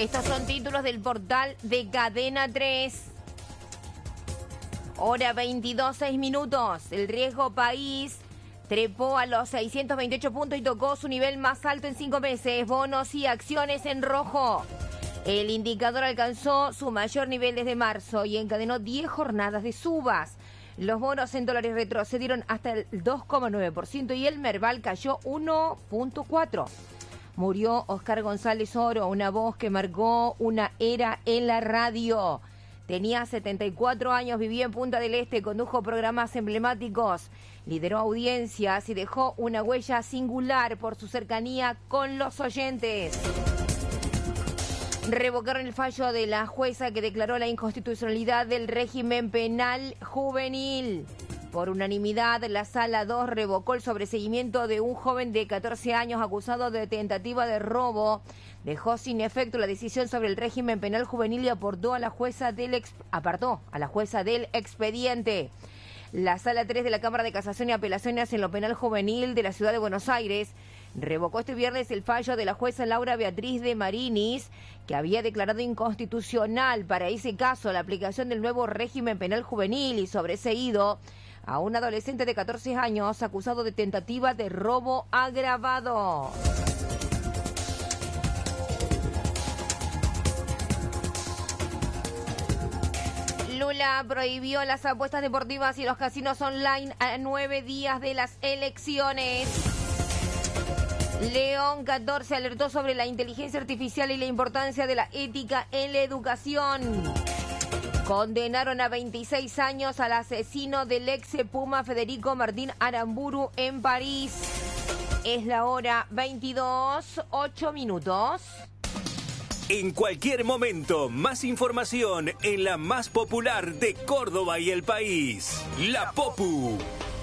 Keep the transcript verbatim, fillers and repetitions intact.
Estos son títulos del portal de Cadena tres. Hora veintidós, seis minutos. El riesgo país trepó a los seiscientos veintiocho puntos y tocó su nivel más alto en cinco meses. Bonos y acciones en rojo. El indicador alcanzó su mayor nivel desde marzo y encadenó diez jornadas de subas. Los bonos en dólares retrocedieron hasta el dos coma nueve por ciento y el Merval cayó uno punto cuatro por ciento. Murió Oscar González Oro, una voz que marcó una era en la radio. Tenía setenta y cuatro años, vivía en Punta del Este, condujo programas emblemáticos, lideró audiencias y dejó una huella singular por su cercanía con los oyentes. Revocaron el fallo de la jueza que declaró la inconstitucionalidad del régimen penal juvenil. Por unanimidad, la Sala dos revocó el sobreseguimiento de un joven de catorce años acusado de tentativa de robo. Dejó sin efecto la decisión sobre el régimen penal juvenil y aportó a la jueza del ex... apartó a la jueza del expediente. La Sala tres de la Cámara de Casación y Apelaciones en lo Penal Juvenil de la Ciudad de Buenos Aires revocó este viernes el fallo de la jueza Laura Beatriz de Marinis, que había declarado inconstitucional para ese caso la aplicación del nuevo régimen penal juvenil y sobreseído a un adolescente de catorce años acusado de tentativa de robo agravado. Lula prohibió las apuestas deportivas y los casinos online a nueve días de las elecciones. León catorce alertó sobre la inteligencia artificial y la importancia de la ética en la educación. Condenaron a veintiséis años al asesino del ex Puma Federico Martín Aramburu en París. Es la hora veintidós, ocho minutos. En cualquier momento, más información en la más popular de Córdoba y el país, La Popu.